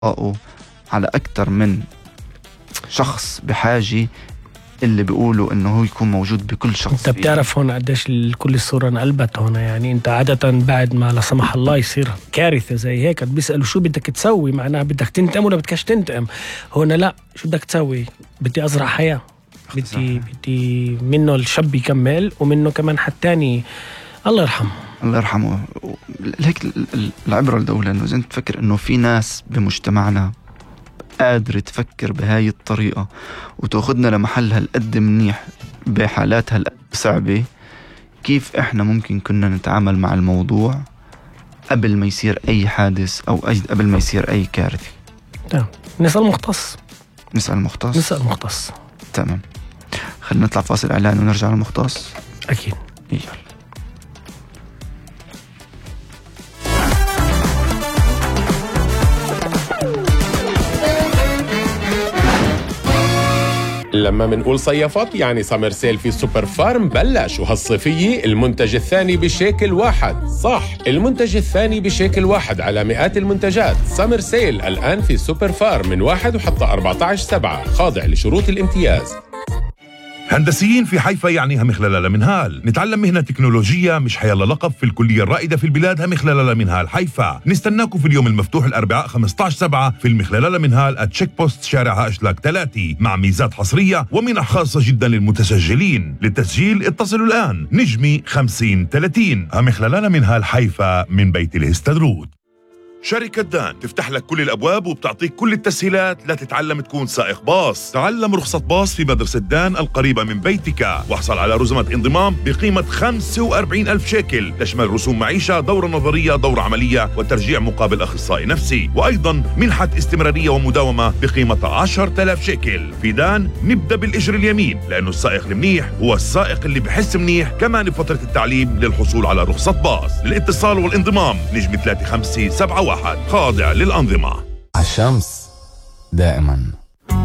على أكتر من شخص بحاجة اللي بيقولوا إنه هو يكون موجود بكل شخص. أنت بتعرف هون قديش كل الصورة انقلبت هون. يعني أنت عادة بعد ما لا سمح الله يصير كارثة زي هيك بيسألوا شو بدك تسوي، معناها بدك تنتقم ولا بدكش تنتقم. هون لا، شو بدك تسوي؟ بدي أزرع حياة، بدي منه الشاب يكمل ومنه كمان حد تاني الله يرحمه. الله يرحمه. هيك العبرة الدولة إنه إذا أنت تفكر إنه في ناس بمجتمعنا قادرة تفكر بهاي الطريقة وتأخذنا لمحل هالقد منيح بحالات هالقد صعبة، كيف إحنا ممكن كنا نتعامل مع الموضوع قبل ما يصير أي حادث أو قبل ما يصير أي كارثة؟ نسأل مختص. نسأل مختص. تمام، خلينا نطلع فاصل إعلان ونرجع للمختص. أكيد. يلا. لما منقول صيفات يعني سمر سيل في سوبر فارم بلش، وهالصيفية المنتج الثاني بشيكل واحد. صح، المنتج الثاني بشيكل واحد على مئات المنتجات. سمر سيل الآن في سوبر فارم من 1 وحتى 14/7، خاضع لشروط الامتياز. هندسيين في حيفا يعني همخلالة منهال. نتعلم مهنة تكنولوجية مش حيلا لقب في الكلية الرائدة في البلاد همخلالة منهال حيفا. نستناكم في اليوم المفتوح الأربعاء 15/7 في المخلالة منهال @تشيك بوست شارع هاشلاك 3 مع ميزات حصرية ومنح خاصة جدا للمتسجلين. للتسجيل اتصلوا الآن نجمي 5030. همخلالة منهال حيفا من بيت الهستدرود. شركة دان تفتح لك كل الأبواب وبتعطيك كل التسهيلات لتتعلم تكون سائق باص. تعلم رخصة باص في مدرسة دان القريبة من بيتك، واحصل على رزمة انضمام بقيمة 45,000 شيكل، تشمل رسوم معيشة، دورة نظرية، دورة عملية، وترجيع مقابل أخصائي نفسي، وأيضا منحة استمرارية ومداومة بقيمة 10,000 شيكل. في دان نبدأ بالإجر اليمين، لأنه السائق المنيح هو السائق اللي بحس منيح كمان بفترة التعليم للحصول على رخصة باص. للاتصال والانضمام نجم 3571 خاضع للأنظمة. الشمس دائما